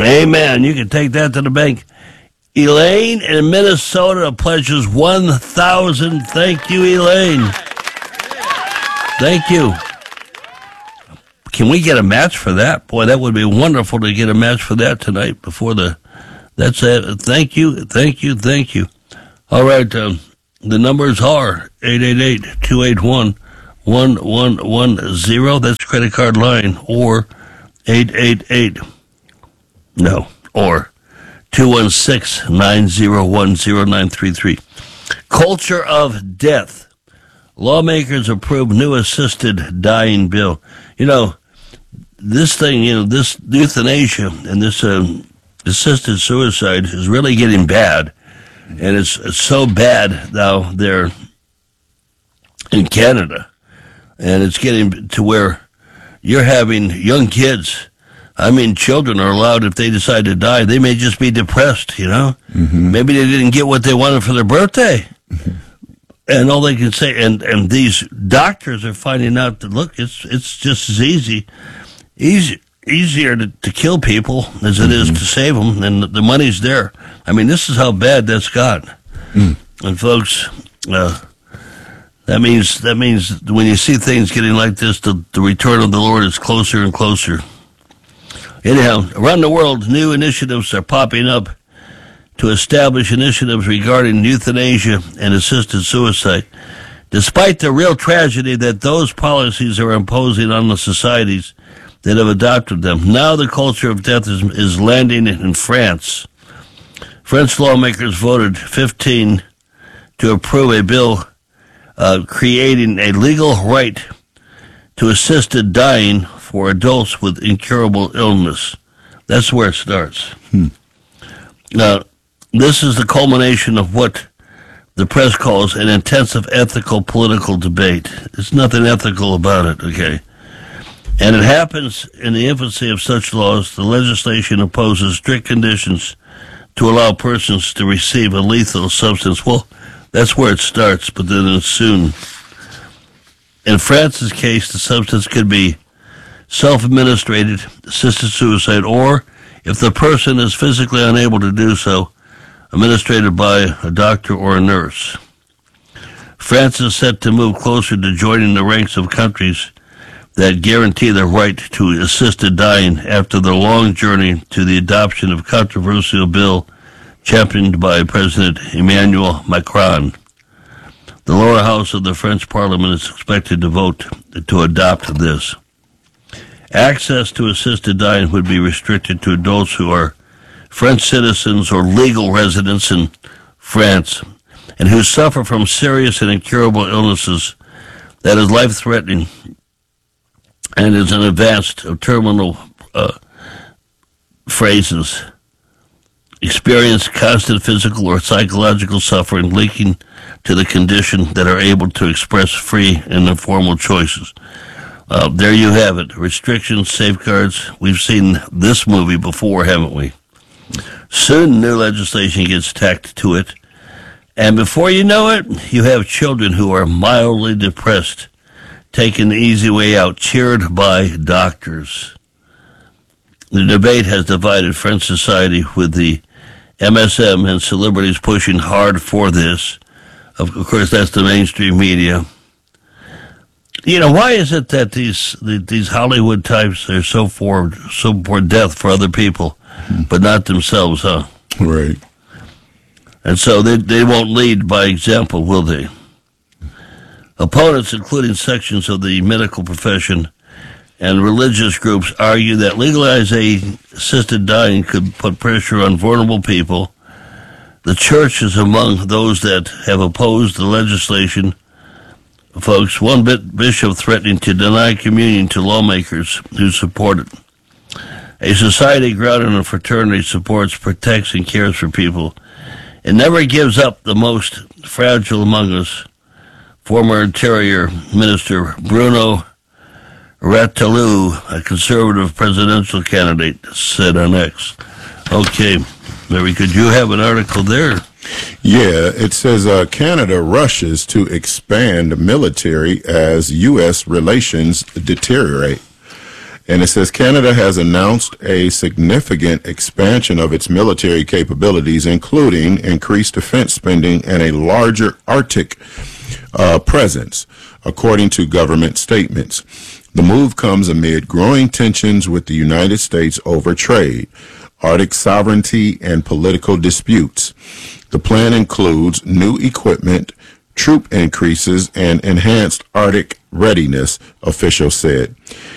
Amen. You can take that to the bank. Elaine in Minnesota pledges 1,000. Thank you, Elaine. Thank you. Can we get a match for that? Boy, that would be wonderful to get a match for that tonight before the... That's it. Thank you. All right, the numbers are 888-281-1110. That's credit card line, or 216-901-0933. Culture of death. Lawmakers approve new assisted dying bill. You know, this thing, this euthanasia and this assisted suicide is really getting bad. And it's so bad now they're in Canada. And it's getting to where you're having young kids. I mean, children are allowed, if they decide to die, they may just be depressed, Mm-hmm. Maybe they didn't get what they wanted for their birthday. Mm-hmm. And all they can say, and these doctors are finding out that, look, it's just as easier to kill people as it is to save them, and the money's there. I mean, this is how bad that's got. Mm. And folks, that means when you see things getting like this, the return of the Lord is closer and closer. Anyhow, around the world, new initiatives are popping up to establish initiatives regarding euthanasia and assisted suicide, despite the real tragedy that those policies are imposing on the societies that have adopted them. Now the culture of death is landing in France. French lawmakers voted 15 to approve a bill creating a legal right to assisted dying for adults with incurable illness. That's where it starts. Now, this is the culmination of what the press calls an intensive ethical political debate. There's nothing ethical about it, okay? And it happens in the infancy of such laws. The legislation imposes strict conditions to allow persons to receive a lethal substance. Well, that's where it starts, but then it's soon. In France's case, the substance could be self-administrated, assisted suicide, or, if the person is physically unable to do so, administered by a doctor or a nurse. France is set to move closer to joining the ranks of countries that guarantee the right to assisted dying after the long journey to the adoption of controversial bill championed by President Emmanuel Macron. The lower house of the French parliament is expected to vote to adopt this. Access to assisted dying would be restricted to adults who are French citizens or legal residents in France and who suffer from serious and incurable illnesses that is life-threatening and is in advance of terminal phrases, experience constant physical or psychological suffering linking to the condition that are able to express free and informal choices. There you have it. Restrictions, safeguards. We've seen this movie before, haven't we? Soon new legislation gets tacked to it. And before you know it, you have children who are mildly depressed taking the easy way out, cheered by doctors. The debate has divided French society, with the MSM and celebrities pushing hard for this. Of course, that's the mainstream media. Why is it that these Hollywood types are so for death for other people, but not themselves, huh? Right. And so they won't lead by example, will they? Opponents, including sections of the medical profession and religious groups, argue that legalizing assisted dying could put pressure on vulnerable people. The church is among those that have opposed the legislation. Folks, one bishop threatening to deny communion to lawmakers who support it. A society grounded in fraternity supports, protects, and cares for people. It never gives up the most fragile among us. Former Interior Minister Bruno Retailleau, a conservative presidential candidate, said on X. Okay, very good. You have an article there. Yeah, it says Canada rushes to expand military as U.S. relations deteriorate. And it says Canada has announced a significant expansion of its military capabilities, including increased defense spending and a larger Arctic presence, according to government statements. The move comes amid growing tensions with the United States over trade, Arctic sovereignty, and political disputes. The plan includes new equipment, troop increases, and enhanced Arctic readiness, officials said.